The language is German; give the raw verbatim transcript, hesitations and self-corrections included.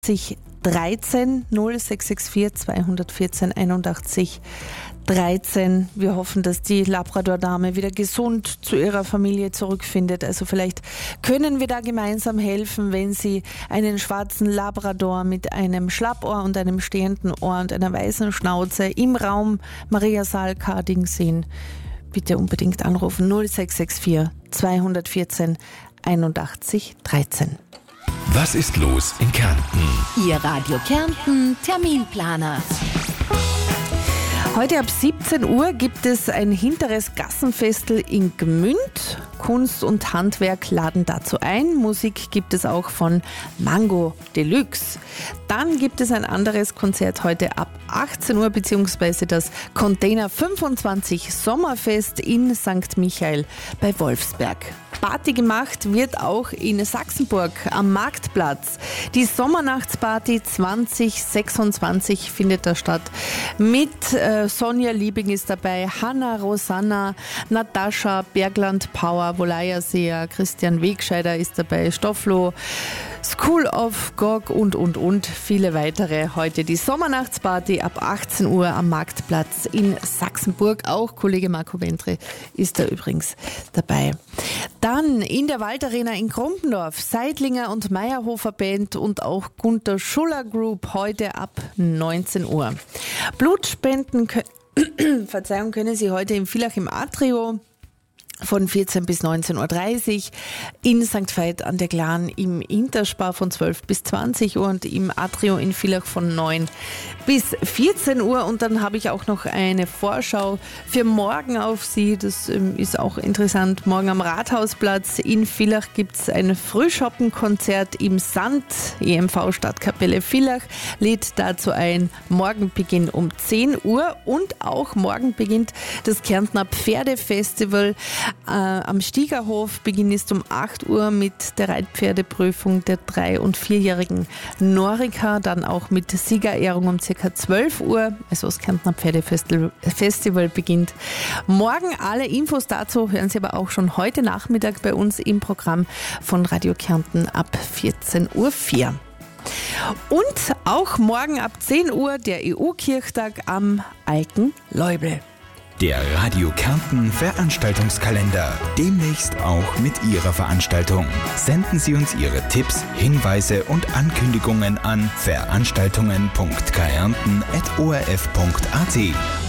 dreizehn null sechs sechs vier zweihundertvierzehn einundachtzig dreizehn. Wir hoffen, dass die Labrador-Dame wieder gesund zu ihrer Familie zurückfindet. Also vielleicht können wir da gemeinsam helfen, wenn Sie einen schwarzen Labrador mit einem Schlappohr und einem stehenden Ohr und einer weißen Schnauze im Raum Mariasaal-Karding sehen. Bitte unbedingt anrufen null sechs sechs vier zweihundertvierzehn einundachtzig dreizehn. Was ist los in Kärnten? Ihr Radio Kärnten Terminplaner. Heute ab siebzehn Uhr gibt es ein hinteres Gassenfestel in Gmünd. Kunst und Handwerk laden dazu ein. Musik gibt es auch von Mango Deluxe. Dann gibt es ein anderes Konzert heute ab achtzehn Uhr beziehungsweise das Container fünfundzwanzig Sommerfest in Sankt Michael bei Wolfsberg. Party gemacht wird auch in Sachsenburg am Marktplatz. Die Sommernachtsparty zwanzig sechsundzwanzig findet da statt. Mit äh, Sonja Liebing ist dabei, Hanna, Rosanna, Natascha, Bergland Power, Volaya Seher, Christian Wegscheider ist dabei, Stofflo, School of Gog und, und, und viele weitere. Heute die Sommernachtsparty ab achtzehn Uhr am Marktplatz in Sachsenburg. Auch Kollege Marco Ventre ist da übrigens dabei. Dann in der Waldarena in Krumpendorf, Seidlinger und Meyerhofer Band und auch Gunter Schuller Group heute ab neunzehn Uhr. Blutspenden können, Verzeihung, können Sie heute im Villach im Atrio von vierzehn bis neunzehn Uhr dreißig, in Sankt Veit an der Glan im Interspar von zwölf bis zwanzig Uhr und im Atrio in Villach von neun bis vierzehn Uhr. Und dann habe ich auch noch eine Vorschau für morgen auf Sie. Das ähm, ist auch interessant. Morgen am Rathausplatz in Villach gibt es ein Frühschoppenkonzert im Sand. E M V Stadtkapelle Villach lädt dazu ein. Morgen beginnt um zehn Uhr und auch morgen beginnt das Kärntner Pferdefestival. Äh, am Stiegerhof. Beginn ist um acht Uhr mit der Reitpferdeprüfung der drei- und vierjährigen Norika, dann auch mit Siegerehrung um ca. zwölf Uhr. Also das Kärntner Pferdefestival beginnt morgen. Alle Infos dazu hören Sie aber auch schon heute Nachmittag bei uns im Programm von Radio Kärnten ab vierzehn Uhr vier. Und auch morgen ab zehn Uhr der E U-Kirchtag am Alten Leubel. Der Radio Kärnten Veranstaltungskalender. Demnächst auch mit Ihrer Veranstaltung. Senden Sie uns Ihre Tipps, Hinweise und Ankündigungen an veranstaltungen punkt kärnten at o r f punkt a t.